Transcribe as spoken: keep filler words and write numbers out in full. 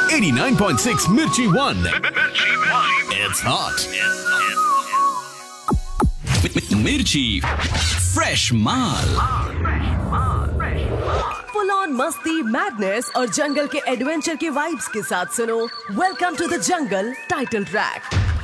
eighty-nine point six Mirchi One. It's hot. Mirchi, fresh maal. Full on मस्ती, madness और जंगल के adventure के vibes के साथ सुनो welcome to the jungle title track.